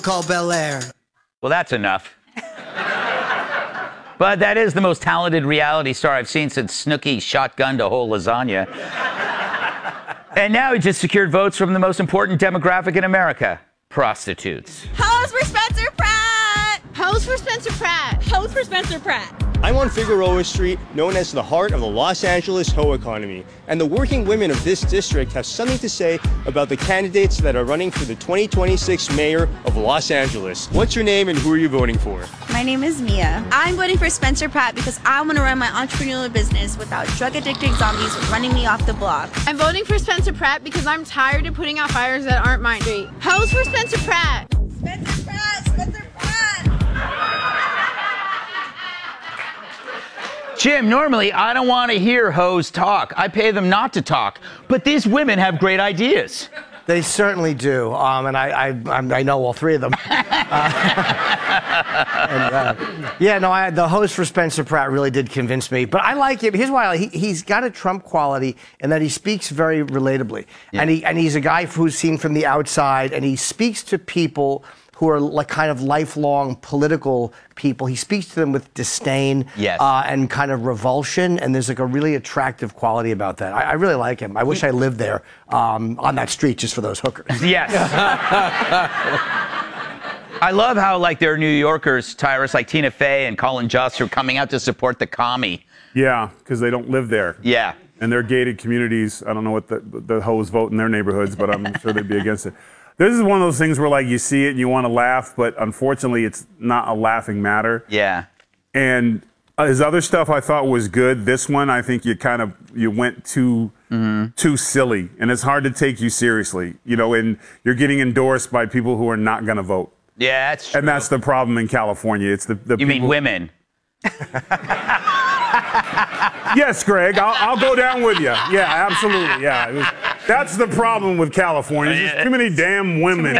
called Bel Air. Well, that's enough. But that is the most talented reality star I've seen since Snooki shotgunned a whole lasagna. And now he just secured votes from the most important demographic in America, prostitutes. Hose for Spencer Pratt! Hose for Spencer Pratt! Hose for Spencer Pratt! I'm on Figueroa Street, known as the heart of the Los Angeles hoe economy, and the working women of this district have something to say about the candidates that are running for the 2026 mayor of Los Angeles. What's your name and who are you voting for? My name is Mia. I'm voting for Spencer Pratt because I want to run my entrepreneurial business without drug-addicted zombies running me off the block. I'm voting for Spencer Pratt because I'm tired of putting out fires that aren't mine. Hose for Spencer Pratt! Spencer Pratt! Spencer Pratt! Jim, normally I don't want to hear hoes talk. I pay them not to talk. But these women have great ideas. They certainly do, and I know all three of them. The host for Spencer Pratt really did convince me. But I like him. Here's why he's got a Trump quality in that he speaks very relatably, and he's a guy who's seen from the outside, and he speaks to people who are like kind of lifelong political people. He speaks to them with disdain and kind of revulsion, and there's like a really attractive quality about that. I really like him. I wish I lived there on that street just for those hookers. Yes. I love how like there are New Yorkers, Tyrus, like Tina Fey and Colin Jost, who are coming out to support the commie. Yeah, because they don't live there. Yeah. And they're gated communities. I don't know what the hoes vote in their neighborhoods, but I'm sure they'd be against it. This is one of those things where, like, you see it and you want to laugh, but unfortunately, it's not a laughing matter. Yeah. And his other stuff I thought was good. This one, I think you went too silly, and it's hard to take you seriously. You know, and you're getting endorsed by people who are not going to vote. Yeah, that's true. And that's the problem in California. It's the You mean women? Yes, Greg, I'll go down with you. Yeah, absolutely. Yeah, that's the problem with California. There's just too many damn women.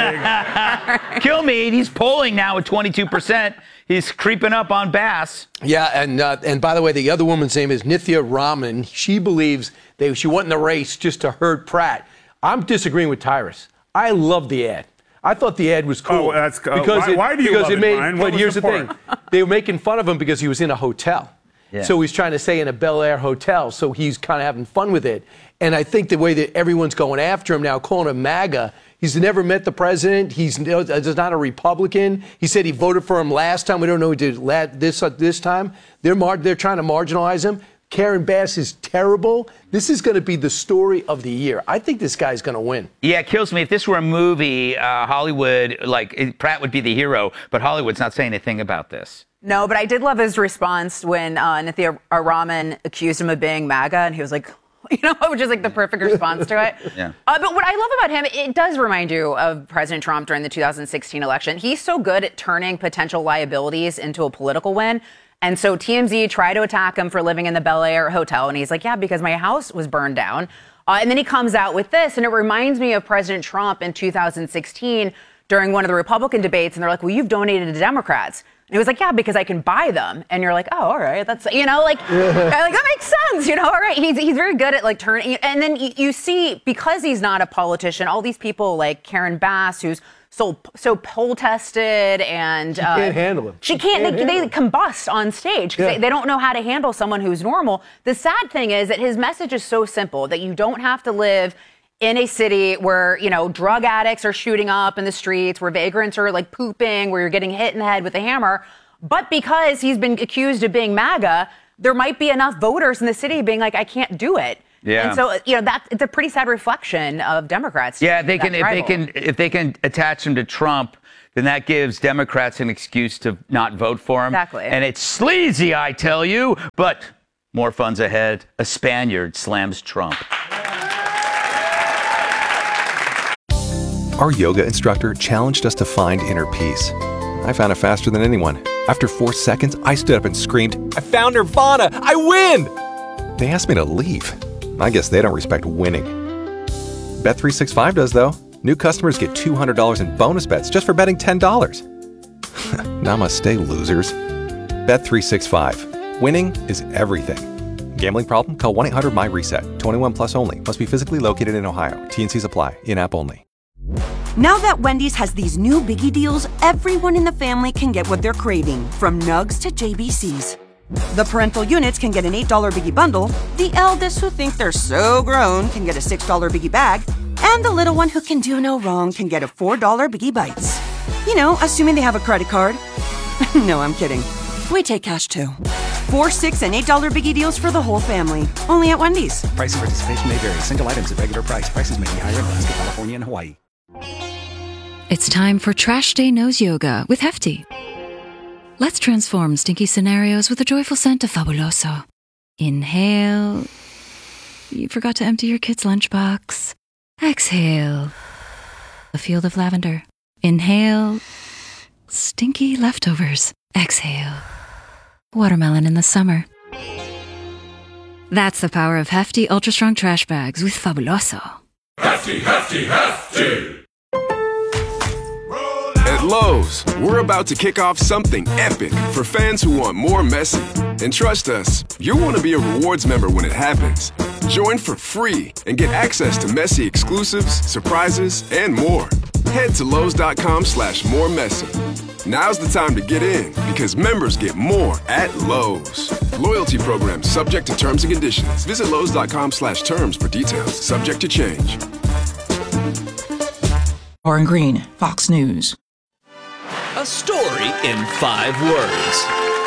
Greg. Kill me. He's polling now at 22%. He's creeping up on Bass. Yeah, and by the way, the other woman's name is Nithya Raman. She believes she won the race just to hurt Pratt. I'm disagreeing with Tyrus. I love the ad. I thought the ad was cool. Oh, that's why do you love it, Brian? But here's the thing. They were making fun of him because he was in a hotel. Yeah. So he's trying to say in a Bel Air hotel, so he's kind of having fun with it. And I think the way that everyone's going after him now, calling him MAGA, he's never met the president. He's not a Republican. He said he voted for him last time. We don't know who did this time. They're trying to marginalize him. Karen Bass is terrible. This is going to be the story of the year. I think this guy's going to win. Yeah, it kills me. If this were a movie, Hollywood, Pratt would be the hero, but Hollywood's not saying anything about this. No, but I did love his response when Nithya Raman accused him of being MAGA, and he was like, which is like the perfect response to it. Yeah. But what I love about him, it does remind you of President Trump during the 2016 election. He's so good at turning potential liabilities into a political win. And so TMZ tried to attack him for living in the Bel Air hotel. And he's like, yeah, because my house was burned down. And then he comes out with this. And it reminds me of President Trump in 2016 during one of the Republican debates. And they're like, well, you've donated to Democrats. And he was like, yeah, because I can buy them. And you're like, oh, all right. That's, like that makes sense. All right. He's very good at like turning. And then you see, because he's not a politician, all these people like Karen Bass, who's so poll tested, and she can't handle him. She can't. They combust on stage because they don't know how to handle someone who's normal. The sad thing is that his message is so simple that you don't have to live in a city where, drug addicts are shooting up in the streets, where vagrants are like pooping, where you're getting hit in the head with a hammer. But because he's been accused of being MAGA, there might be enough voters in the city being like, I can't do it. Yeah. And so, it's a pretty sad reflection of Democrats. Yeah, if they can attach him to Trump, then that gives Democrats an excuse to not vote for him. Exactly. And it's sleazy, I tell you. But more fun's ahead. A Spaniard slams Trump. Our yoga instructor challenged us to find inner peace. I found it faster than anyone. After 4 seconds, I stood up and screamed, I found Nirvana! I win! They asked me to leave. I guess they don't respect winning. Bet365 does, though. New customers get $200 in bonus bets just for betting $10. Namaste, losers. Bet365. Winning is everything. Gambling problem? Call 1-800-MY-RESET. 21 plus only. Must be physically located in Ohio. T&Cs apply. In-app only. Now that Wendy's has these new biggie deals, everyone in the family can get what they're craving, from nugs to JBCs. The parental units can get an $8 biggie bundle, the eldest who think they're so grown can get a $6 biggie bag, and the little one who can do no wrong can get a $4 biggie bites. You know, assuming they have a credit card. No, I'm kidding. We take cash too. $4, $6, and $8 biggie deals for the whole family. Only at Wendy's. Price and participation may vary. Single items at regular price. Prices may be higher in Alaska, California, and Hawaii. It's time for Trash Day Nose Yoga with Hefty. Let's transform stinky scenarios with a joyful scent of Fabuloso. Inhale. You forgot to empty your kid's lunchbox. Exhale. A field of lavender. Inhale. Stinky leftovers. Exhale. Watermelon in the summer. That's the power of Hefty Ultra Strong Trash Bags with Fabuloso. Hefty, Hefty, Hefty! At Lowe's, we're about to kick off something epic for fans who want more Messi. And trust us, you'll want to be a rewards member when it happens. Join for free and get access to Messi exclusives, surprises, and more. Head to Lowe's.com/moremessy. Now's the time to get in because members get more at Lowe's. Loyalty program subject to terms and conditions. Visit Lowe's.com/terms for details. Subject to change. Warren Green, Fox News. A story in 5 words.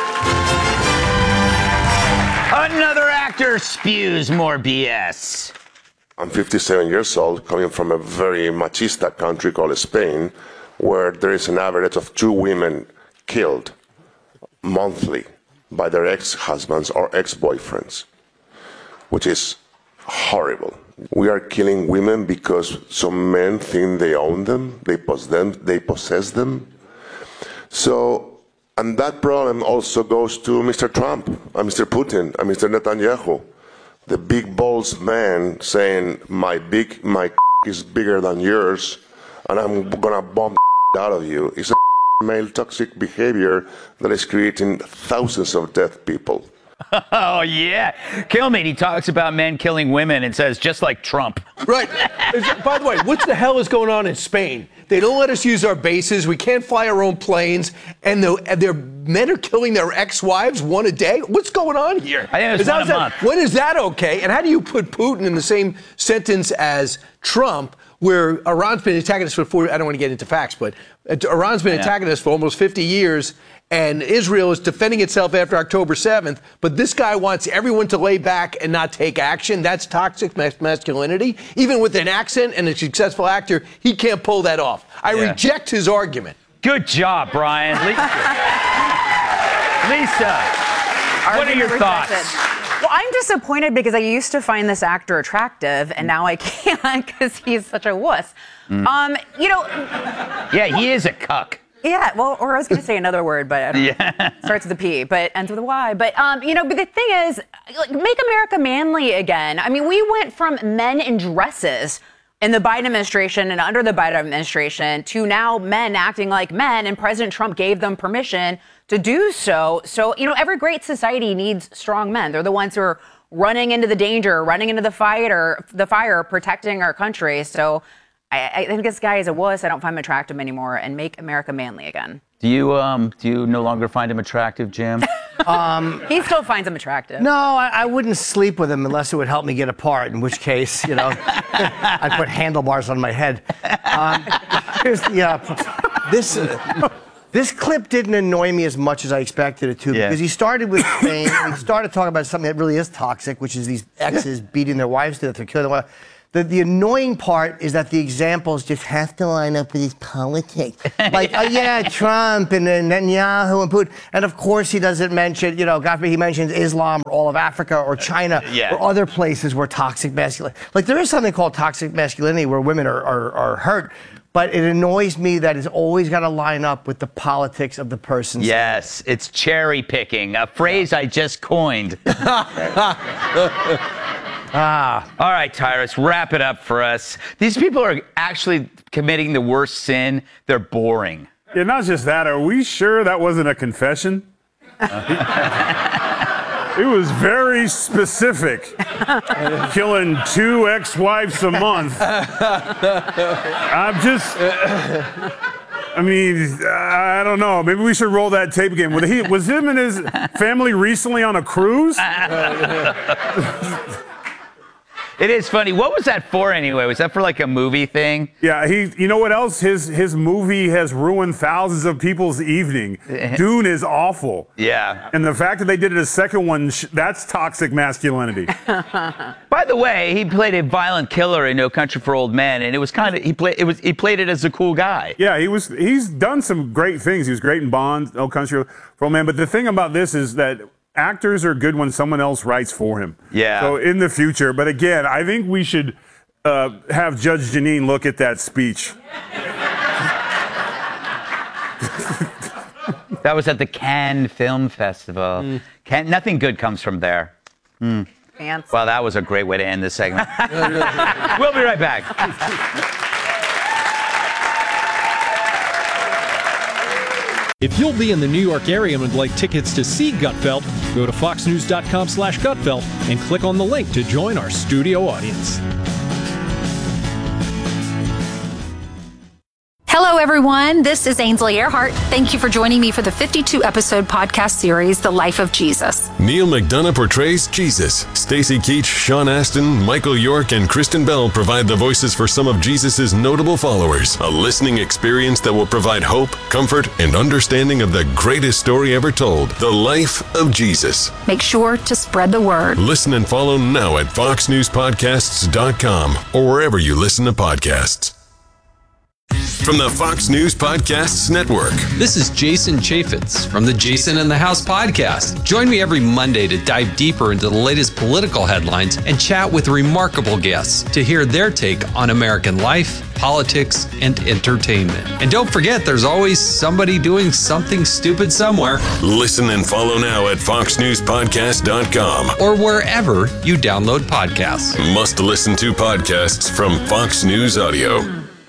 Another actor spews more BS. I'm 57 years old, coming from a very machista country called Spain, where there is an average of 2 women killed monthly by their ex-husbands or ex-boyfriends, which is horrible. We are killing women because some men think they own them, they possess them. So, and that problem also goes to Mr. Trump, and Mr. Putin, and Mr. Netanyahu, the big balls man saying my is bigger than yours, and I'm gonna bomb the out of you. It's a male toxic behavior that is creating thousands of dead people. Oh, yeah. Kilmeade, he talks about men killing women and says, just like Trump. Right. By the way, what the hell is going on in Spain? They don't let us use our bases. We can't fly our own planes. And their men are killing their ex-wives one a day? What's going on here? I think it's one a month. When is that okay? And how do you put Putin in the same sentence as Trump, where Iran's been attacking us for I don't want to get into facts, but Iran's been attacking us for almost 50 years, and Israel is defending itself after October 7th, but this guy wants everyone to lay back and not take action. That's toxic masculinity. Even with an accent and a successful actor, he can't pull that off. I reject his argument. Good job, Brian. Lisa, what are your thoughts? Well, I'm disappointed because I used to find this actor attractive, and now I can't because he's such a wuss. Yeah, he is a cuck. Yeah, well, or I was going to say another word, but I don't know. Starts with a P, but ends with a Y. But, but the thing is, make America manly again. I mean, we went from men in dresses in the Biden administration and under the Biden administration to now men acting like men, and President Trump gave them permission to do so. So, every great society needs strong men. They're the ones who are running into the danger, running into the fire, protecting our country. So I think this guy is a wuss. I don't find him attractive anymore, and make America manly again. Do you no longer find him attractive, Jim? He still finds him attractive. No, I wouldn't sleep with him unless it would help me get apart, in which case, I'd put handlebars on my head. This clip didn't annoy me as much as I expected it to, because he started with Spain, and he started talking about something that really is toxic, which is these exes beating their wives to death or killing them. The annoying part is that the examples just have to line up with his politics. Like, Trump and Netanyahu and Putin. And of course he doesn't mention, God forbid he mentions Islam or all of Africa or China or other places where toxic masculinity. Like, there is something called toxic masculinity where women are hurt. But it annoys me that it's always got to line up with the politics of the person. Yes, it's cherry picking, a phrase I just coined. All right, Tyrus, wrap it up for us. These people are actually committing the worst sin. They're boring. Yeah, not just that. Are we sure that wasn't a confession? He was very specific. Killing 2 ex-wives a month. I don't know. Maybe we should roll that tape again. Was him and his family recently on a cruise? It is funny. What was that for anyway? Was that for like a movie thing? Yeah, you know what else? His movie has ruined thousands of people's evening. Dune is awful. Yeah. And the fact that they did it a second one, that's toxic masculinity. By the way, he played a violent killer in No Country for Old Men, and it was kind of he played it as a cool guy. Yeah, he's done some great things. He was great in Bond, No Country for Old Men. But the thing about this is that actors are good when someone else writes for him. Yeah. So in the future, but again, I think we should have Judge Jeanine look at that speech. That was at the Cannes Film Festival. Nothing good comes from there. Fancy. Well, that was a great way to end this segment. We'll be right back. If you'll be in the New York area and would like tickets to see Gutfeld, go to foxnews.com/Gutfeld and click on the link to join our studio audience. Hello, everyone. This is Ainsley Earhart. Thank you for joining me for the 52-episode podcast series, The Life of Jesus. Neil McDonough portrays Jesus. Stacy Keach, Sean Astin, Michael York, and Kristen Bell provide the voices for some of Jesus' notable followers. A listening experience that will provide hope, comfort, and understanding of the greatest story ever told, The Life of Jesus. Make sure to spread the word. Listen and follow now at foxnewspodcasts.com or wherever you listen to podcasts. From the Fox News Podcasts Network. This is Jason Chaffetz from the Jason in the House podcast. Join me every Monday to dive deeper into the latest political headlines and chat with remarkable guests to hear their take on American life, politics, and entertainment. And don't forget, there's always somebody doing something stupid somewhere. Listen and follow now at foxnewspodcast.com or wherever you download podcasts. Must listen to podcasts from Fox News Audio.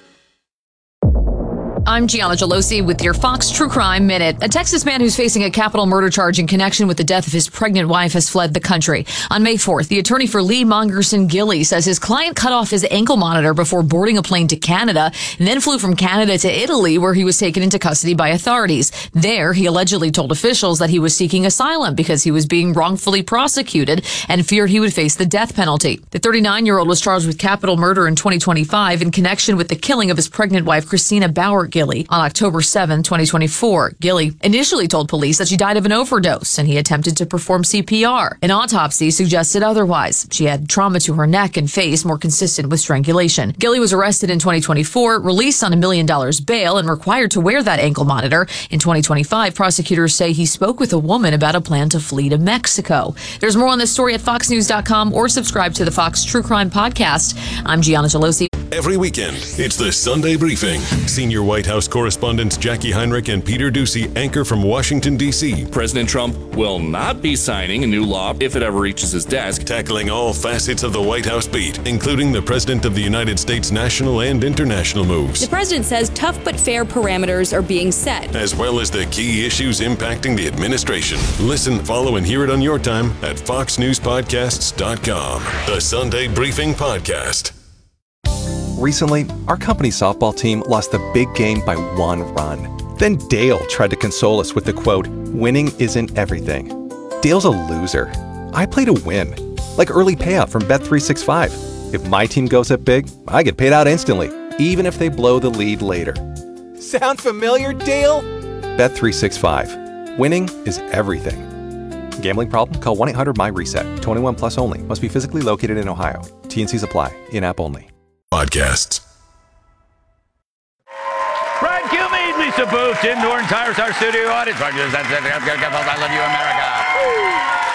I'm Gianna Gelosi with your Fox True Crime Minute. A Texas man who's facing a capital murder charge in connection with the death of his pregnant wife has fled the country. On May 4th, the attorney for Lee Mongerson Gilly says his client cut off his ankle monitor before boarding a plane to Canada and then flew from Canada to Italy, where he was taken into custody by authorities. There, he allegedly told officials that he was seeking asylum because he was being wrongfully prosecuted and feared he would face the death penalty. The 39-year-old was charged with capital murder in 2025 in connection with the killing of his pregnant wife, Christina Bauer Gilly, on October 7, 2024. Gilly initially told police that she died of an overdose and he attempted to perform CPR. An autopsy suggested otherwise. She had trauma to her neck and face more consistent with strangulation. Gilly was arrested in 2024, released on $1 million bail, and required to wear that ankle monitor. In 2025, prosecutors say he spoke with a woman about a plan to flee to Mexico. There's more on this story at foxnews.com or subscribe to the Fox True Crime Podcast. I'm Gianna Gelosi. Every weekend, it's the Sunday Briefing. Senior White House correspondents Jackie Heinrich and Peter Doocy anchor from Washington, D.C. President Trump will not be signing a new law if it ever reaches his desk. Tackling all facets of the White House beat, including the President of the United States' national and international moves. The president says tough but fair parameters are being set, as well as the key issues impacting the administration. Listen, follow, and hear it on your time at foxnewspodcasts.com. The Sunday Briefing Podcast. Recently, our company's softball team lost the big game by 1 run. Then Dale tried to console us with the quote, "Winning isn't everything." Dale's a loser. I play to win. Like early payout from Bet365. If my team goes up big, I get paid out instantly, even if they blow the lead later. Sound familiar, Dale? Bet365. Winning is everything. Gambling problem? Call 1-800-MY-RESET. 21 plus only. Must be physically located in Ohio. T&Cs apply. In-app only. Podcasts. Brian Kilmeade, Lisa Booth, Tim Norton, Tires, our studio audience. I love you, America.